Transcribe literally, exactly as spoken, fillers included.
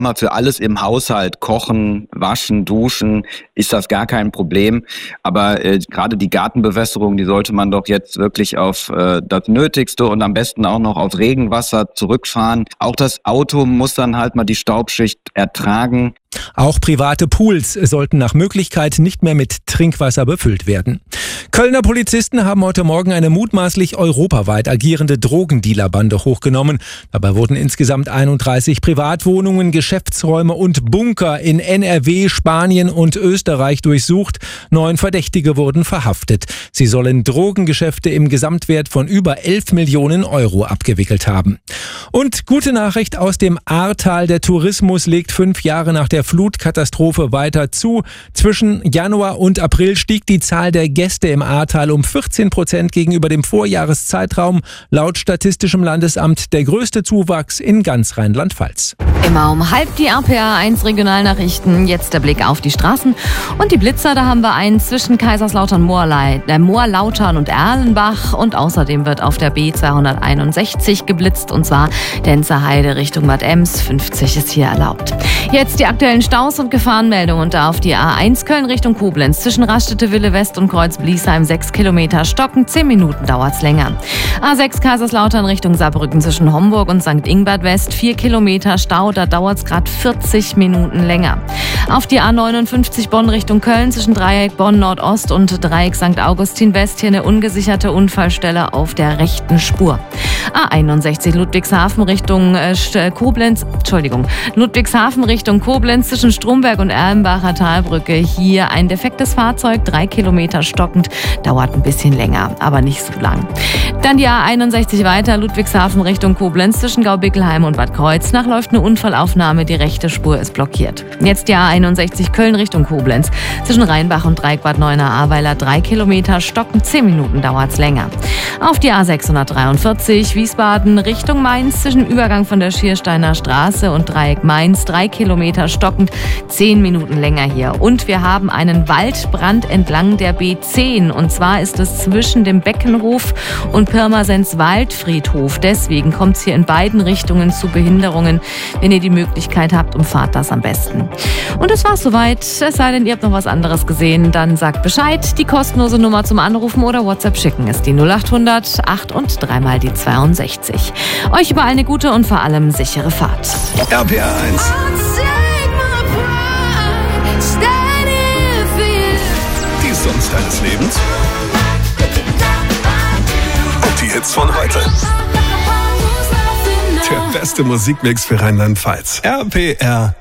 Mal für alles im Haushalt, kochen, waschen, duschen, ist das gar kein Problem. Aber äh, gerade die Gartenbewässerung, die sollte man doch jetzt wirklich auf äh, das Nötigste und am besten auch noch auf Regenwasser zurückfahren. Auch das Auto muss dann halt mal die Staubschicht ertragen. Auch private Pools sollten nach Möglichkeit nicht mehr mit Trinkwasser befüllt werden. Kölner Polizisten haben heute Morgen eine mutmaßlich europaweit agierende Drogendealerbande hochgenommen. Dabei wurden insgesamt einunddreißig Privatwohnungen, Geschäftsräume und Bunker in N R W, Spanien und Österreich durchsucht. Neun Verdächtige wurden verhaftet. Sie sollen Drogengeschäfte im Gesamtwert von über elf Millionen Euro abgewickelt haben. Und gute Nachricht aus dem Ahrtal: Der Tourismus legt fünf Jahre nach der Flutkatastrophe weiter zu. Zwischen Januar und April stieg die Zahl der Gäste im Ahrtal um vierzehn Prozent gegenüber dem Vorjahreszeitraum. Laut Statistischem Landesamt der größte Zuwachs in ganz Rheinland-Pfalz. Immer um halb die R P R eins Regionalnachrichten. Jetzt der Blick auf die Straßen und die Blitzer. Da haben wir einen zwischen Kaiserslautern, Moorlei, äh, Moorlautern und Erlenbach. Und außerdem wird auf der B zweihunderteinundsechzig geblitzt, und zwar Denzer Heide Richtung Bad Ems. fünfzig ist hier erlaubt. Jetzt die aktuellen Staus und Gefahrenmeldungen. Und da auf die A eins Köln Richtung Koblenz zwischen Raststätte-Wille West und Kreuz-Bliesheim sechs Kilometer stocken. zehn Minuten dauert's länger. A sechs Kaiserslautern Richtung Saarbrücken zwischen Homburg und Sankt Ingbert West vier Kilometer Stau. Da dauert's gerade vierzig Minuten länger. Auf die A neunundfünfzig Bonn Richtung Köln zwischen Dreieck Bonn Nordost und Dreieck Sankt Augustin West hier eine ungesicherte Unfallstelle auf der rechten Spur. A einundsechzig Ludwigshafen Richtung äh, Koblenz, Entschuldigung, Ludwigshafen Richtung Koblenz zwischen Stromberg und Erlenbacher Talbrücke. Hier ein defektes Fahrzeug, drei Kilometer stockend, dauert ein bisschen länger, aber nicht so lang. Dann die A einundsechzig weiter, Ludwigshafen Richtung Koblenz zwischen Gaubickelheim und Bad Kreuznach läuft eine Unfallaufnahme, die rechte Spur ist blockiert. Jetzt die A einundsechzig Köln Richtung Koblenz zwischen Rheinbach und Dreieck Bad Neuenahr-Ahrweiler drei Kilometer stocken, zehn Minuten dauert's länger. Auf die A sechshundertdreiundvierzig Wiesbaden Richtung Mainz zwischen Übergang von der Schiersteiner Straße und Dreieck Mainz drei Kilometer stockend, zehn Minuten länger hier. Und wir haben einen Waldbrand entlang der B zehn, und zwar ist es zwischen dem Beckenhof und Pirmasens Waldfriedhof. Deswegen kommt es hier in beiden Richtungen zu Behinderungen. Wenn ihr die Möglichkeit habt, umfahrt das am besten. Und das war's soweit. Es sei denn, ihr habt noch was anderes gesehen, dann sagt Bescheid. Die kostenlose Nummer zum Anrufen oder WhatsApp schicken ist die null achthundert acht und dreimal die zweiundsechzig. Euch überall eine gute und vor allem sichere Fahrt. R P R eins. Die Songs deines Lebens. Und die Hits von heute. Der beste Musikmix für Rheinland-Pfalz. R P R